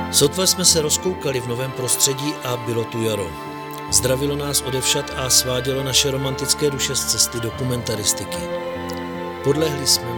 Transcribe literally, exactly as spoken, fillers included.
Sotva jsme se rozkoukali v novém prostředí a bylo tu jaro. Zdravilo nás odevšad a svádělo naše romantické duše z cesty dokumentaristiky. Podlehli jsme